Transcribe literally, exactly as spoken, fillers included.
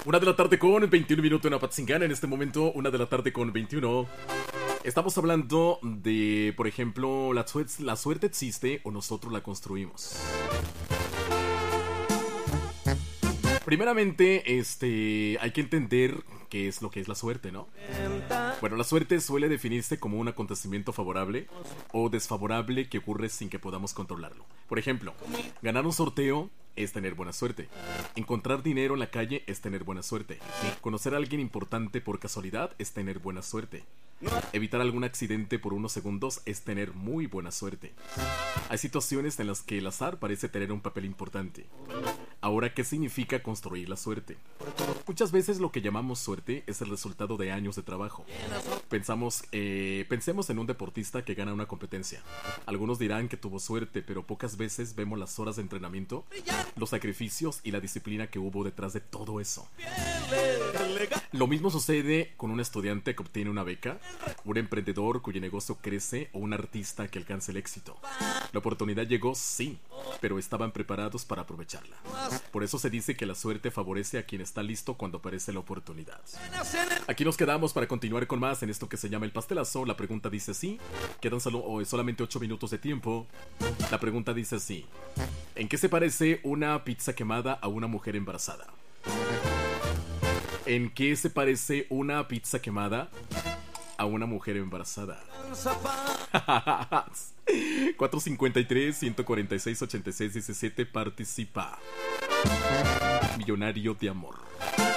Una de la tarde con veintiún minutos en Apatzingán. En este momento, una de la tarde con veintiuno. Estamos hablando de, por ejemplo, la, suerte, la suerte existe o nosotros la construimos. Primeramente, este, hay que entender qué es lo que es la suerte, ¿no? Bueno, la suerte suele definirse como un acontecimiento favorable o desfavorable que ocurre sin que podamos controlarlo. Por ejemplo, ganar un sorteo es tener buena suerte. Encontrar dinero en la calle es tener buena suerte. Conocer a alguien importante por casualidad es tener buena suerte. Evitar algún accidente por unos segundos es tener muy buena suerte. Hay situaciones en las que el azar parece tener un papel importante. Ahora, ¿qué significa construir la suerte? Muchas veces lo que llamamos suerte es el resultado de años de trabajo. Pensamos, eh, pensemos en un deportista que gana una competencia. Algunos dirán que tuvo suerte, pero pocas veces vemos las horas de entrenamiento, los sacrificios y la disciplina que hubo detrás de todo eso. Lo mismo sucede con un estudiante que obtiene una beca, un emprendedor cuyo negocio crece o un artista que alcanza el éxito. La oportunidad llegó, sí, pero estaban preparados para aprovecharla. Por eso se dice que la suerte favorece a quien está listo cuando aparece la oportunidad. Aquí nos quedamos para continuar con más en esto que se llama El Pastelazo. La pregunta dice sí. Quedan solo, oh, solamente ocho minutos de tiempo. La pregunta dice sí. ¿En qué se parece una pizza quemada a una mujer embarazada? ¿En qué se parece una pizza quemada a una mujer embarazada? cuatro cinco tres, uno cuatro seis, ocho seis uno siete. Participa. Millonario de amor.